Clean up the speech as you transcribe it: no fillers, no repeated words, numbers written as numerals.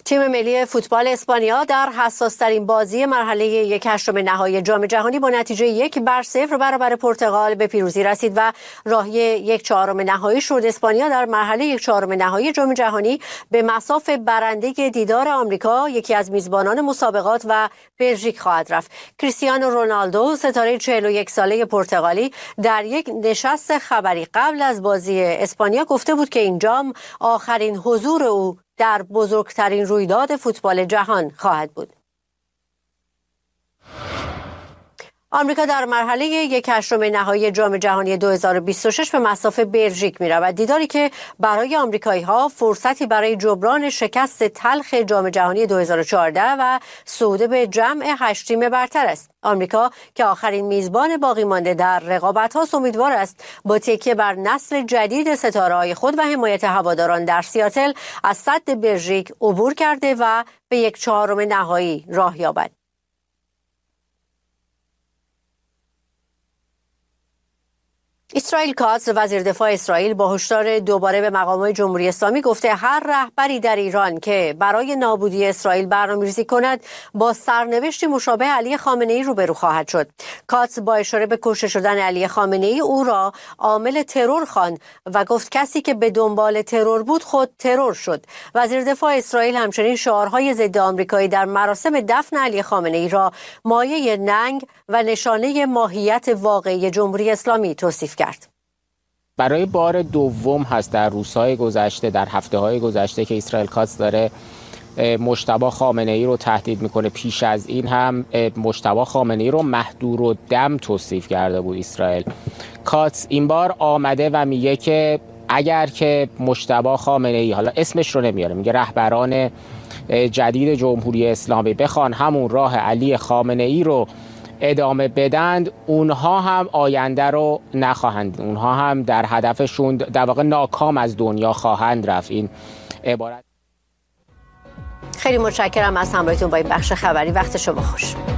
تیم ملی فوتبال اسپانیا در حساس‌ترین بازی مرحله 1/8 نهایی جام جهانی با نتیجه 1-0 برابر پرتغال به پیروزی رسید و راهی 1/4 نهایی شد. اسپانیا در مرحله 1/4 نهایی جام جهانی به مصاف برنده دیدار آمریکا، یکی از میزبانان مسابقات، و بلژیک خواهد رفت. کریستیانو رونالدو، ستاره 41 ساله پرتغالی، در یک نشست خبری قبل از بازی اسپانیا گفته بود که این جام آخرین حضور او در بزرگترین رویداد فوتبال جهان خواهد بود. آمریکا در مرحله 1/8 نهایی جام جهانی 2026 به مصاف بلژیک می‌رود. دیداری که برای آمریکایی‌ها فرصتی برای جبران شکست تلخ جام جهانی 2014 و صعود به جمع 8 تیم برتر است. آمریکا که آخرین میزبان باقی مانده در رقابت‌ها امیدوار است با تکیه بر نسل جدید ستاره‌های خود و حمایت هواداران در سیاتل از سد بلژیک عبور کرده و به 1/4 نهایی راه یابد. اسرائیل کاتز، وزیر دفاع اسرائیل، با هشدار دوباره به مقامات جمهوری اسلامی گفته هر رهبری در ایران که برای نابودی اسرائیل برنامه‌ریزی کند با سرنوشتی مشابه علی خامنه‌ای روبرو خواهد شد. کاتز با اشاره به کشته شدن علی خامنه‌ای او را عامل ترور خواند و گفت کسی که به دنبال ترور بود خود ترور شد. وزیر دفاع اسرائیل همچنین شعارهای ضد آمریکایی در مراسم دفن علی خامنه‌ای را مایه ننگ و نشانه ماهیت واقعی جمهوری اسلامی توصیف کرد. برای بار دوم هست در روزهای گذشته، در هفته‌های گذشته که اسرائیل کاتز داره مجتبی خامنه‌ای رو تهدید میکنه. پیش از این هم مجتبی خامنه‌ای رو مهدورالدم توصیف کرده بود اسرائیل. کاتز این بار آمده و میگه که اگر که مجتبی خامنه‌ای، حالا اسمش رو نمیاره، میگه رهبران جدید جمهوری اسلامی بخوان همون راه علی خامنه‌ای رو ادامه بدند، اونها هم آینده رو نخواهند، اونها هم در هدفشون در واقع ناکام از دنیا خواهند رفت. این عبارت. خیلی متشکرم از همراهیتون با این بخش خبری. وقت شما خوش.